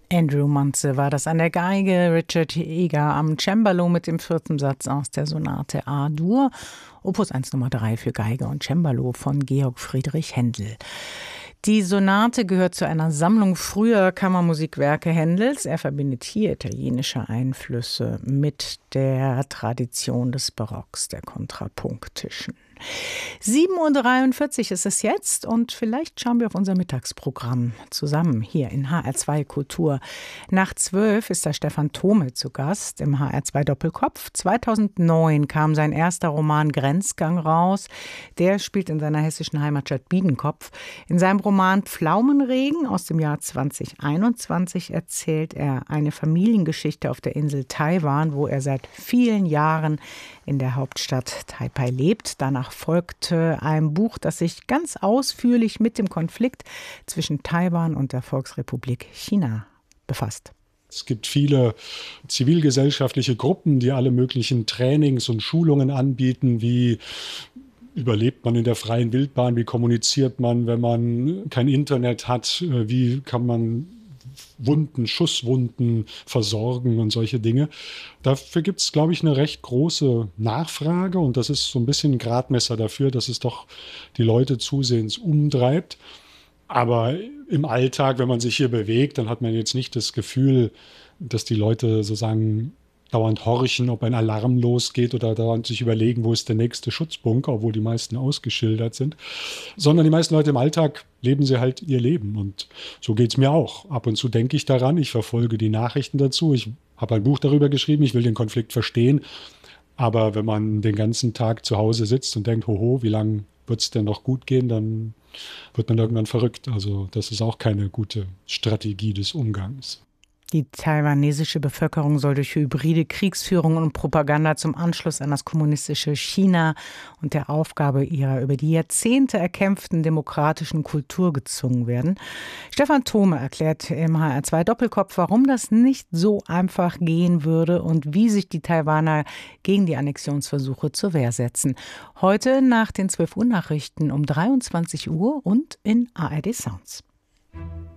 Andrew Muntze war das an der Geige, Richard Eger am Cembalo mit dem 4. Satz aus der Sonate A-Dur, Opus 1 Nummer 3 für Geige und Cembalo von Georg Friedrich Händel. Die Sonate gehört zu einer Sammlung früher Kammermusikwerke Händels. Er verbindet hier italienische Einflüsse mit der Tradition des Barocks, der kontrapunktischen. 7:43 Uhr ist es jetzt und vielleicht schauen wir auf unser Mittagsprogramm zusammen hier in HR2 Kultur. Nach 12 ist da Stefan Thome zu Gast im HR2 Doppelkopf. 2009 kam sein erster Roman Grenzgang raus. Der spielt in seiner hessischen Heimatstadt Biedenkopf. In seinem Roman Pflaumenregen aus dem Jahr 2021 erzählt er eine Familiengeschichte auf der Insel Taiwan, wo er seit vielen Jahren in der Hauptstadt Taipei lebt. Danach folgte ein Buch, das sich ganz ausführlich mit dem Konflikt zwischen Taiwan und der Volksrepublik China befasst. Es gibt viele zivilgesellschaftliche Gruppen, die alle möglichen Trainings und Schulungen anbieten, wie überlebt man in der freien Wildbahn, wie kommuniziert man, wenn man kein Internet hat, wie kann man Schusswunden versorgen und solche Dinge. Dafür gibt es, glaube ich, eine recht große Nachfrage und das ist so ein bisschen ein Gradmesser dafür, dass es doch die Leute zusehends umtreibt. Aber im Alltag, wenn man sich hier bewegt, dann hat man jetzt nicht das Gefühl, dass die Leute sozusagen dauernd horchen, ob ein Alarm losgeht oder dauernd sich überlegen, wo ist der nächste Schutzbunker, obwohl die meisten ausgeschildert sind. Sondern die meisten Leute im Alltag leben sie halt ihr Leben. Und so geht es mir auch. Ab und zu denke ich daran, ich verfolge die Nachrichten dazu. Ich habe ein Buch darüber geschrieben, ich will den Konflikt verstehen. Aber wenn man den ganzen Tag zu Hause sitzt und denkt, hoho, wie lange wird es denn noch gut gehen, dann wird man irgendwann verrückt. Also das ist auch keine gute Strategie des Umgangs. Die taiwanesische Bevölkerung soll durch hybride Kriegsführung und Propaganda zum Anschluss an das kommunistische China und der Aufgabe ihrer über die Jahrzehnte erkämpften demokratischen Kultur gezwungen werden. Stefan Thome erklärt im HR2 Doppelkopf, warum das nicht so einfach gehen würde und wie sich die Taiwaner gegen die Annexionsversuche zur Wehr setzen. Heute nach den 12 Uhr Nachrichten um 23 Uhr und in ARD Sounds.